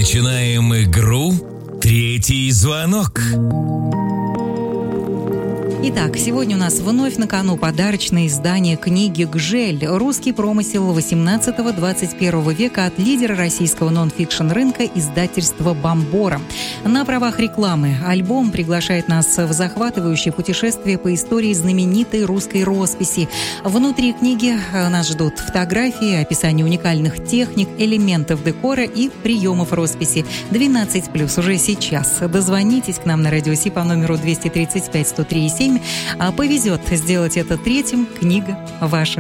Начинаем игру «Третий звонок». Итак, сегодня у нас вновь на кону подарочное издание книги «Гжель. Русский промысел 18-21 века» от лидера российского нон-фикшн рынка издательства «Бомбора». На правах рекламы альбом приглашает нас в захватывающее путешествие по истории знаменитой русской росписи. Внутри книги нас ждут фотографии, описание уникальных техник, элементов декора и приемов росписи. 12+, уже сейчас. Дозвонитесь к нам на Радио Си по номеру 235-103,7. Повезет сделать это третьим, книга ваша.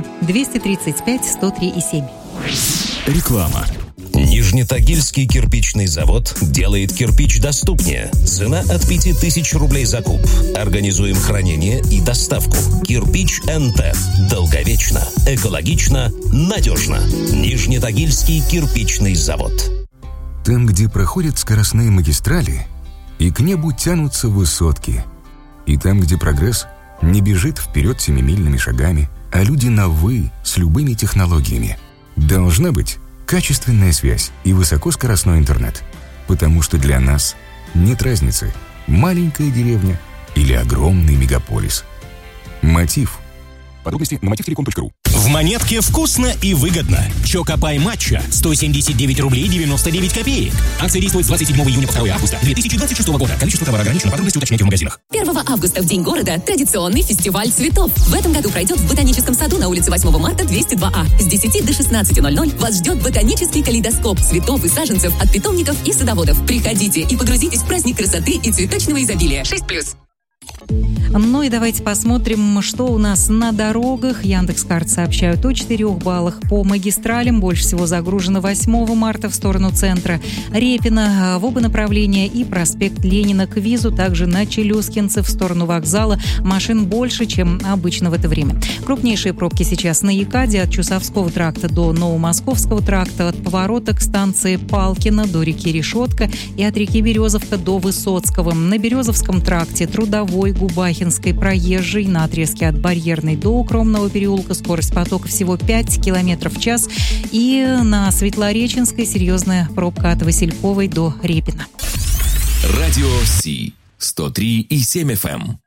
235-103,7. Реклама. Нижнетагильский кирпичный завод делает кирпич доступнее. Цена от 5000 рублей за куб. Организуем хранение и доставку. Кирпич НТ. Долговечно, экологично, надежно. Нижнетагильский кирпичный завод. Там, где проходят скоростные магистрали, и к небу тянутся высотки. И там, где прогресс не бежит вперед семимильными шагами, а люди на «вы» с любыми технологиями. Должна быть качественная связь и высокоскоростной интернет. Потому что для нас нет разницы, маленькая деревня или огромный мегаполис. Мотив. Подробности на motivtelecom.ru. В Монетке вкусно и выгодно. Чокопай матча 179 рублей 99 копеек. Акция действует с 27 июня по 2 августа 2026 года. Количество товара ограничено. Подробности уточняйте в магазинах. 1 августа, в День города, традиционный фестиваль цветов. В этом году пройдет в Ботаническом саду на улице 8 марта 202А. С 10 до 16:00 вас ждет ботанический калейдоскоп цветов и саженцев от питомников и садоводов. Приходите и погрузитесь в праздник красоты и цветочного изобилия. 6+. Ну и давайте посмотрим, что у нас на дорогах. Яндекс.Карт сообщают о 4 баллах. По магистралям больше всего загружено 8 марта в сторону центра, Репина в оба направления и проспект Ленина к Визу. Также на Челюскинце в сторону вокзала машин больше, чем обычно в это время. Крупнейшие пробки сейчас на Якаде от Чусовского тракта до Новомосковского тракта, от поворота к станции Палкино до реки Решетка и от реки Березовка до Высоцкого. На Березовском тракте Трудовой, Губахинской, Проезжей, на отрезке от Барьерной до Укромного переулка скорость потока всего 5 км в час. И на Светлореченской серьезная пробка от Васильковой до Репина. Радио Си 103,7 FM.